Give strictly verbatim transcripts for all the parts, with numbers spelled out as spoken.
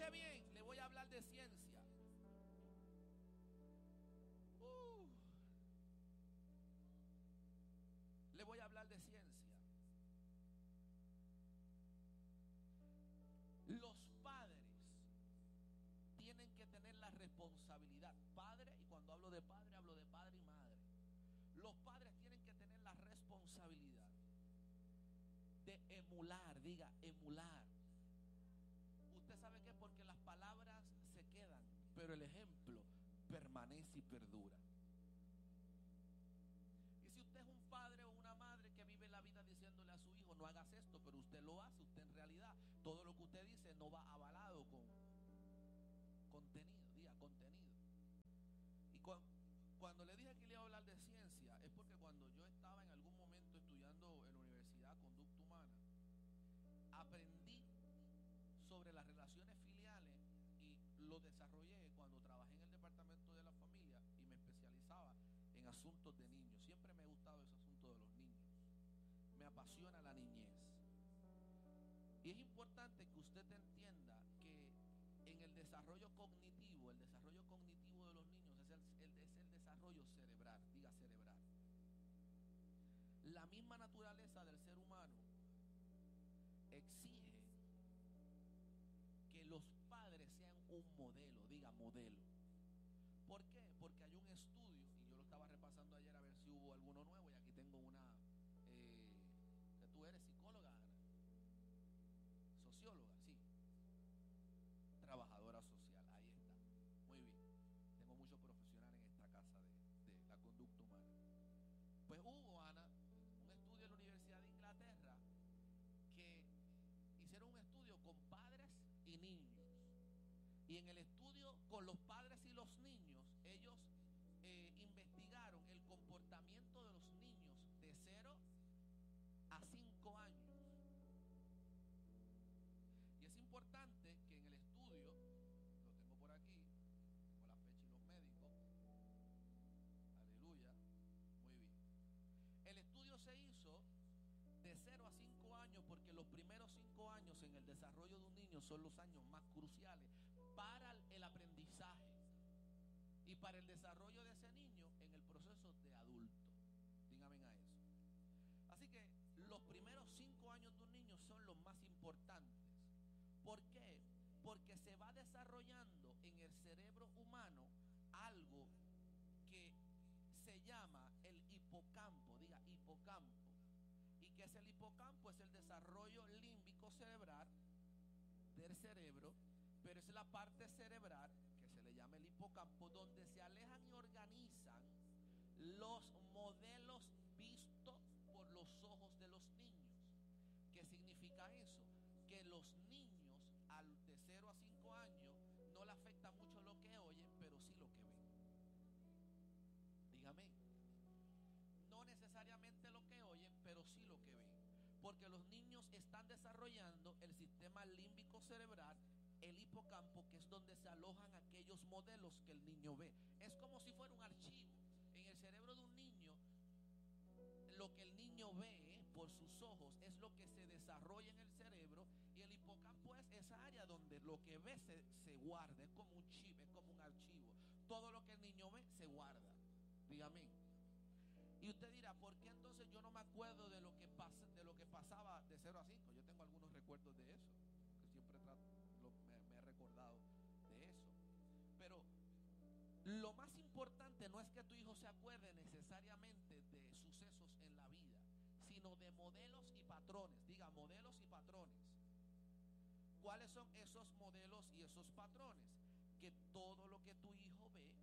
Escuche bien, le voy a hablar de ciencia. Uh, le voy a hablar de ciencia. Los padres tienen que tener la responsabilidad. Padre, y cuando hablo de padre, hablo de padre y madre. Los padres tienen que tener la responsabilidad de emular, diga, emular. Usted sabe que porque las palabras se quedan, pero el ejemplo permanece y perdura. Y si usted es un padre o una madre que vive la vida diciéndole a su hijo, no hagas esto, pero usted lo hace, usted en realidad, todo lo que usted dice no va avalado con contenido, diga, contenido. Y cuando, cuando le dije que le iba a hablar de ciencia, es porque cuando yo estaba en algún momento estudiando en la universidad conducta humana, aprendí sobre las relaciones filiales y lo desarrollé cuando trabajé en el departamento de la familia y me especializaba en asuntos de niños. Siempre me ha gustado ese asunto de los niños. Me apasiona la niñez. Y es importante que usted entienda que en el desarrollo cognitivo, el desarrollo cognitivo de los niños es el, el, es el desarrollo cerebral, diga cerebral. La misma naturaleza del ser humano exige que los padres sean un modelo, diga modelo. ¿Por qué? Porque hay un estudio, y yo lo estaba repasando ayer a ver si hubo alguno nuevo, y aquí tengo una, eh, que tú eres psicóloga, Ana, socióloga, sí, trabajadora social, ahí está, muy bien. Tengo muchos profesionales en esta casa de, de la conducta humana. Pues hubo, Ana, un estudio en la Universidad de Inglaterra que hicieron un estudio con padres y niños. Y en el estudio con los padres y los niños, ellos eh, investigaron el comportamiento de los niños de cero a cinco años. Y es importante que en el estudio, lo tengo por aquí, con la fecha y los médicos, aleluya, muy bien. El estudio se hizo de cero a cinco años porque los primeros cinco años en el desarrollo de un niño son los años más cruciales para el aprendizaje y para el desarrollo de ese niño en el proceso de adulto. Díganme a eso. Así que los primeros cinco años de un niño son los más importantes. ¿Por qué? Porque se va desarrollando en el cerebro humano algo que se llama el hipocampo, diga hipocampo. ¿Y qué es el hipocampo? Es el desarrollo límbico cerebral del cerebro, pero es la parte cerebral que se le llama el hipocampo, donde se alejan y organizan los modelos vistos por los ojos de los niños. ¿Qué significa eso? Que los niños al de cero a cinco años no le afecta mucho lo que oyen, pero sí lo que ven. Dígame. No necesariamente lo que oyen, pero sí lo que ven. Porque los niños están desarrollando el sistema límbico cerebral, el hipocampo, que es donde se alojan aquellos modelos que el niño ve. Es como si fuera un archivo. En el cerebro de un niño, lo que el niño ve por sus ojos es lo que se desarrolla en el cerebro, y el hipocampo es esa área donde lo que ve se, se guarda. Es como un chip, es como un archivo. Todo lo que el niño ve se guarda. Dígame. Y usted dirá, ¿por qué entonces yo no me acuerdo de lo que pasa, de lo que pasaba de cero a cinco? Yo tengo algunos recuerdos de eso, que siempre trato, lo, me, me he recordado de eso. Pero lo más importante no es que tu hijo se acuerde necesariamente de sucesos en la vida, sino de modelos y patrones. Diga, modelos y patrones. ¿Cuáles son esos modelos y esos patrones? Que todo lo que tu hijo ve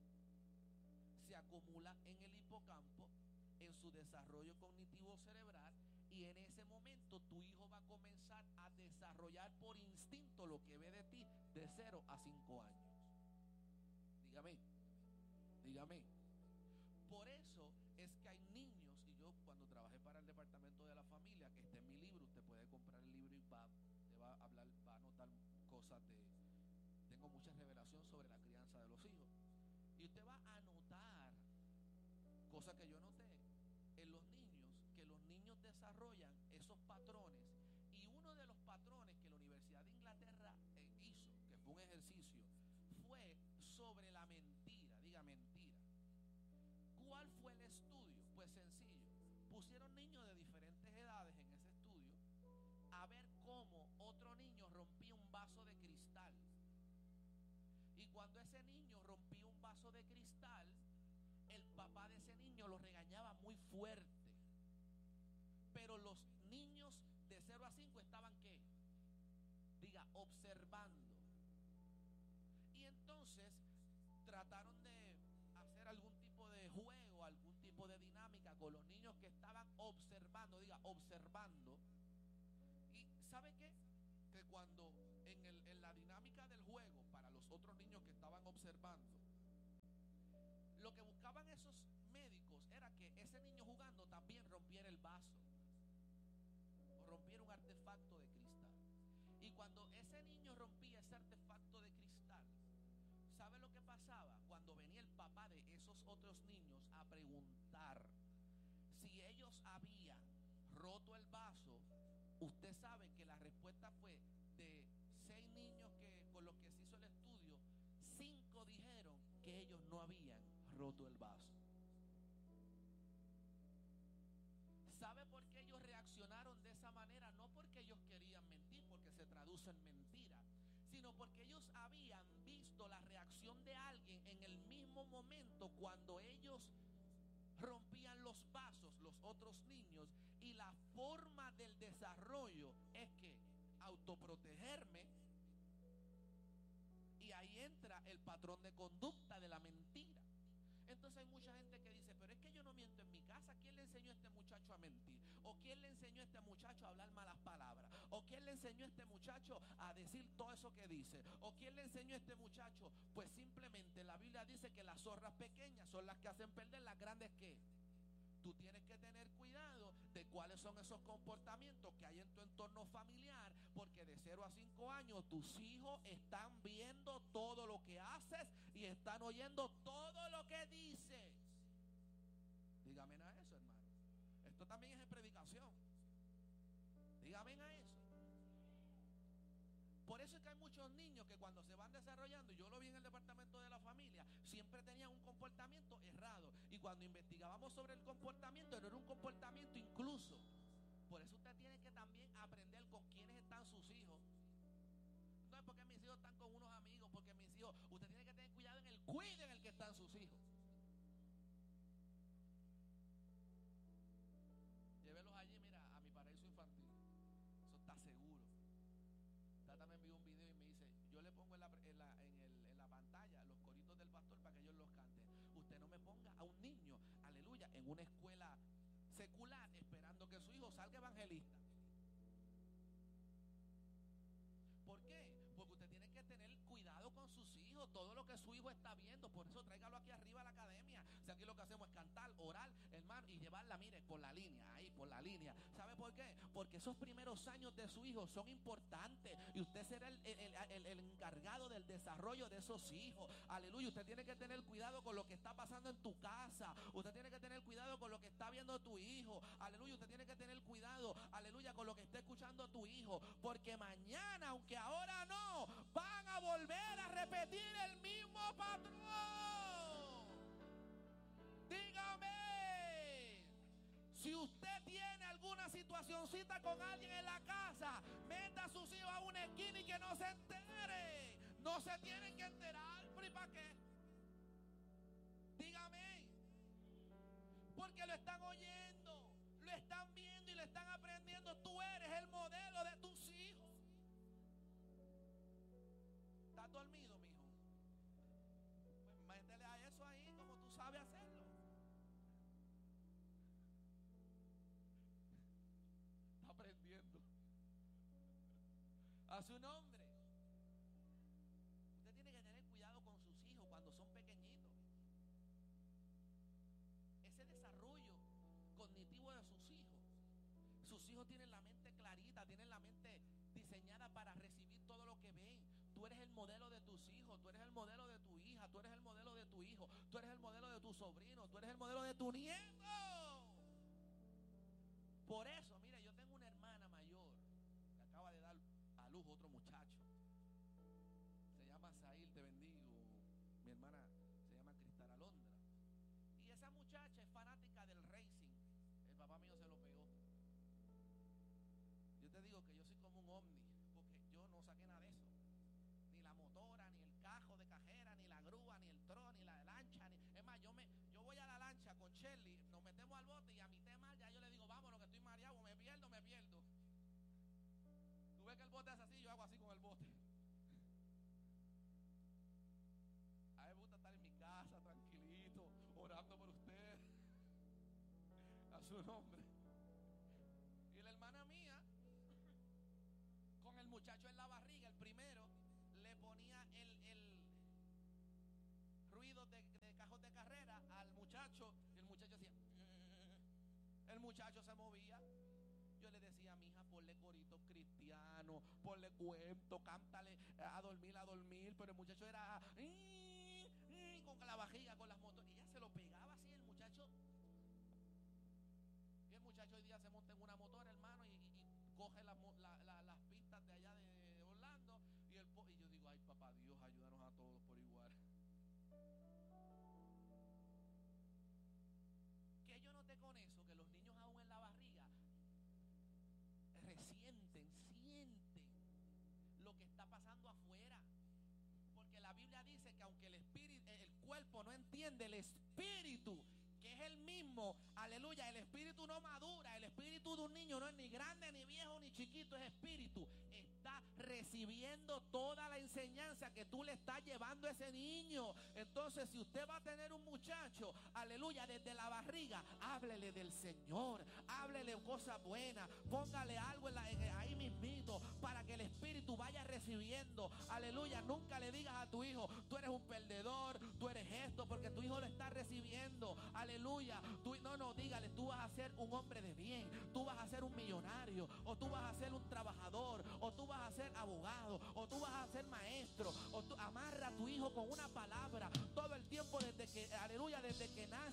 se acumula en el hipocampo, en su desarrollo cognitivo cerebral, y en ese momento tu hijo va a comenzar a desarrollar por instinto lo que ve de ti de cero a cinco años. Dígame, dígame. Por eso es que hay niños, y yo cuando trabajé para el departamento de la familia, que está en mi libro, usted puede comprar el libro y va, te va a hablar, va a notar cosas de, tengo mucha revelación sobre la crianza de los hijos. Y usted va a notar cosas que yo noté en los niños, que los niños desarrollan esos patrones. Y uno de los patrones que la Universidad de Inglaterra hizo, que sobre la mentira. Diga mentira. ¿Cuál fue el estudio? Pues sencillo. Pusieron niños de diferentes edades en ese estudio a ver cómo otro niño rompía un vaso de cristal. Y cuando ese niño rompía un vaso de cristal, el papá de ese niño lo regañaba muy fuerte. Pero los niños de cero a cinco estaban ¿qué? Diga, observando. Y entonces trataron de hacer algún tipo de juego, algún tipo de dinámica con los niños que estaban observando. Diga, observando. ¿Y sabe qué? Que cuando en, el, en la dinámica del juego, para los otros niños que estaban observando, lo que buscaban esos médicos era que ese niño jugando también rompiera el vaso o rompiera un artefacto de cristal. Y cuando ese niño rompía ese artefacto de cristal, ¿sabe lo que pasaba? Cuando venía el papá de esos otros niños a preguntar si ellos habían roto el vaso, usted sabe que la respuesta fue de seis niños que, con los que se hizo el estudio, cinco dijeron que ellos no habían roto el vaso. ¿Sabe por qué ellos reaccionaron de esa manera? No porque ellos querían mentir, porque se traduce en mentira, sino porque ellos habían visto la reacción de alguien en el mismo momento cuando ellos rompían los vasos, los otros niños. Y la forma del desarrollo es que autoprotegerme, y ahí entra el patrón de conducta de la mentira. Entonces hay mucha gente que dice, pero es que yo no miento en mi casa. ¿Quién le enseñó a este muchacho a mentir? ¿O quién le enseñó a este muchacho a hablar malas palabras? ¿O quién le enseñó a este muchacho a decir todo eso que dice? ¿O quién le enseñó a este muchacho? Pues simplemente la Biblia dice que las zorras pequeñas son las que hacen perder, las grandes que... Tú tienes que tener cuidado de cuáles son esos comportamientos que hay en tu entorno familiar, porque de cero a cinco años tus hijos están viendo todo lo que haces y están oyendo todo lo que dices. Dígame a eso, hermano. Esto también es en predicación. Dígame a eso. Por eso es que hay muchos niños que cuando se van desarrollando, y yo lo vi en el departamento de la familia, siempre tenían un comportamiento errado. Y cuando investigábamos sobre el comportamiento, no era un comportamiento incluso. Por eso usted tiene que también aprender con quiénes están sus hijos. No es porque mis hijos están con unos amigos, porque mis hijos, usted tiene que tener cuidado en el cuide en el que están sus hijos. Llévelos allí, mira, a mi paraíso infantil. Eso está seguro. Tata me envió un video y me dice, yo le pongo en la, en, la, en, el, en la pantalla los coritos del pastor para que ellos los canten. Usted no me ponga a un niño, aleluya, en una escuela secular esperando que su hijo salga evangelista. ¿Por qué? Porque usted tiene que tener cuidado con sus hijos, todo lo que su hijo está viendo. Por eso tráigalo aquí arriba a la academia. Si aquí lo que hacemos es cantar, orar, hermano, y llevarla, mire, por la línea, ahí, por la línea. ¿Sabe por qué? Porque esos primeros años de su hijo son importantes y usted será el, el, el, el encargado del desarrollo de esos hijos. Aleluya, usted tiene que tener cuidado con lo que está pasando en tu casa. Usted tiene que tener cuidado con lo que está viendo tu hijo. Aleluya, usted tiene que tener cuidado, aleluya, con lo que está escuchando tu hijo. Porque mañana, aunque ahora no, van a volver a repetir el mismo patrón. Dígame, si usted tiene alguna situacioncita con alguien en la casa, meta a sus hijos a una esquina y que no se entere. No se tienen que enterar, pero ¿y para qué? Dígame, porque lo están oyendo, lo están viendo y lo están aprendiendo. Tú eres el modelo de tus hijos. ¿Estás dormido, mijo? Pues métele a eso ahí como tú sabes hacerlo. Está aprendiendo. A su nombre. Usted tiene que tener cuidado con sus hijos cuando son pequeñitos. Ese desarrollo cognitivo de sus hijos. Sus hijos tienen la mente clarita, tienen la mente diseñada para recibir todo lo que ven. Tú eres el modelo de tus hijos, tú eres el modelo de tu hija, tú eres el modelo de tu hijo, tú eres el modelo de tu sobrino, tú eres el modelo de tu nieto. Por eso, mire, yo tengo una hermana mayor que acaba de dar a luz otro muchacho. Se llama Sail, te bendigo, mi mi hermana se llama Cristal Alondra. Y esa muchacha es fanática del racing. El papá mío se lo pegó. Yo te digo que yo soy como un ovni, porque yo no saqué nada de eso. Ni la motora, ni el cajo de cajera, ni la grúa, ni el tron, ni la lancha, ni... Es más, yo me yo voy a la lancha con Shelly, nos metemos al bote y a mi tema ya yo le digo, vámonos que estoy mareado, me pierdo, me pierdo. Tú ves que el bote es así, yo hago así con el bote. A mí me gusta estar en mi casa, tranquilito, orando por usted, a su nombre. Y la hermana mía, con el muchacho en la barriga, el primero, le ponía el, el ruido de, de cajón de carrera al muchacho, y el muchacho hacía, el muchacho se movía. Yo le decía a mi hija, ponle coritos cristianos, ponle cuento, cántale a dormir, a dormir, pero el muchacho era con la barriga, con las motos, y ella se lo pegaba así, el muchacho. Y el muchacho hoy día se monta en una motora, hermano, y, y, y coge la, la, la, las pistas de allá de, de Orlando, y, el, y yo digo, ay papá Dios, ayúdanos a todos por igual. Que yo noté con eso, que los niños aún en la barriga resienten, sienten lo que está pasando afuera, porque la Biblia dice que aunque el espíritu, el cuerpo no entiende, el espíritu, que es el mismo, aleluya, el espíritu no madura. El espíritu de un niño no es ni grande, ni viejo, ni chiquito, es espíritu. Está recibiendo toda la enseñanza que tú le estás llevando a ese niño. Entonces, si usted va a tener un muchacho, aleluya, desde la barriga, háblele del Señor, háblele cosas buenas, póngale algo en la, en, ahí mismito, para que el espíritu vaya recibiendo, aleluya. Nunca le digas a tu hijo, tú eres un perdedor, tú eres esto, porque tu hijo lo está recibiendo, aleluya. Aleluya, tú, no, no, dígale, tú vas a ser un hombre de bien, tú vas a ser un millonario, o tú vas a ser un trabajador, o tú vas a ser abogado, o tú vas a ser maestro, o tú amarra a tu hijo con una palabra todo el tiempo desde que, aleluya, desde que nace.